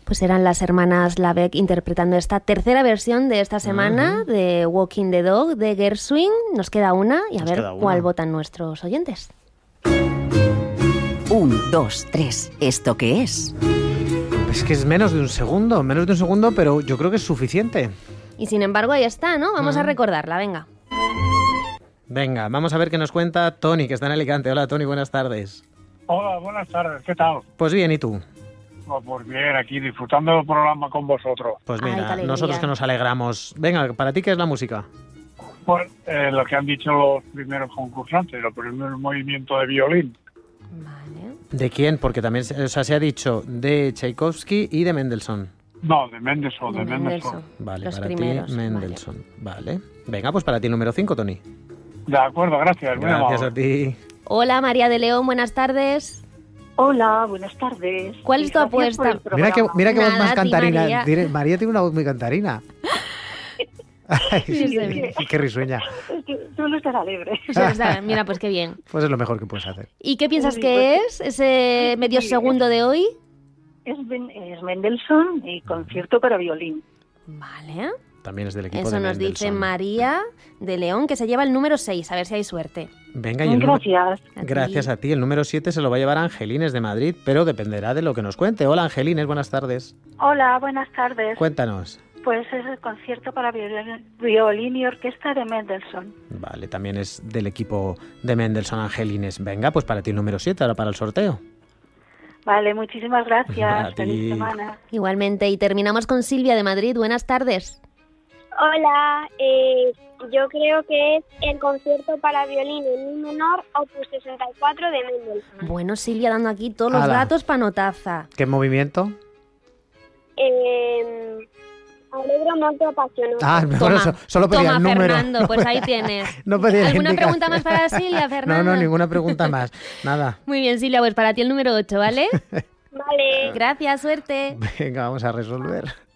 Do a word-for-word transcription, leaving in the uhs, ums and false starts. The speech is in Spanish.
Pues eran las hermanas Labeck interpretando esta tercera versión de esta semana uh-huh. de Walking the Dog de Gershwin. Nos queda una y a Nos ver cuál votan nuestros oyentes. Un, dos, tres. ¿Esto qué es? Es que es menos de un segundo, menos de un segundo, pero yo creo que es suficiente. Y sin embargo ahí está, ¿no? Vamos uh-huh. a recordarla, venga. Venga, vamos a ver qué nos cuenta Tony, que está en Alicante. Hola, Tony, buenas tardes. Hola, buenas tardes, ¿qué tal? Pues bien, ¿y tú? Oh, pues bien, aquí disfrutando del programa con vosotros. Pues mira, Ay, nosotros que nos alegramos. Venga, ¿para ti qué es la música? Pues eh, lo que han dicho los primeros concursantes, el primer movimiento de violín. Vale. ¿De quién? Porque también o sea, se ha dicho de Tchaikovsky y de Mendelssohn. No, de Mendelssohn, de, de Mendelssohn. Mendelssohn. Vale, los para primeros, ti Mendelssohn. Vale. vale. Venga, pues para ti el número cinco, Tony. De acuerdo, gracias. Gracias a ti. Hola, María de León, buenas tardes. Hola, buenas tardes. ¿Cuál es tu apuesta? Mira que, mira que voz más cantarina. María. María. María tiene una voz muy cantarina. Ay, sí, sí, sí. Qué risueña. Es que suelo estar alegre. Mira, pues qué bien. Pues es lo mejor que puedes hacer. ¿Y qué piensas sí, que pues, es ese medio sí, segundo es, de hoy? Es, es Mendelssohn y concierto para violín. Vale. También es del equipo Eso de nos Mendelssohn. dice María de León, que se lleva el número seis. A ver si hay suerte. Venga, y el Gracias. Número... Gracias a ti. El número siete se lo va a llevar Angelines de Madrid, pero dependerá de lo que nos cuente. Hola, Angelines, buenas tardes. Hola, buenas tardes. Cuéntanos. Pues es el concierto para violín, violín y orquesta de Mendelssohn. Vale, también es del equipo de Mendelssohn, Angelines. Venga, pues para ti el número siete, ahora para el sorteo. Vale, muchísimas gracias. Feliz semana. Igualmente. Y terminamos con Silvia de Madrid. Buenas tardes. Hola, eh, yo creo que es el concierto para violín en mi menor, opus sesenta y cuatro de Mendelssohn. Bueno, Silvia, dando aquí todos los Ala. datos para notaza. ¿Qué movimiento? Eh, alegro, molto, apasionato. Ah, bueno, so, solo pedía Toma, el número. Fernando, pues ahí tienes. No pedía ¿Alguna pregunta más para Silvia, Fernando? No, no, ninguna pregunta más. Nada. Muy bien, Silvia, pues para ti el número ocho, ¿vale? Vale. Gracias, suerte. Venga, vamos a resolver.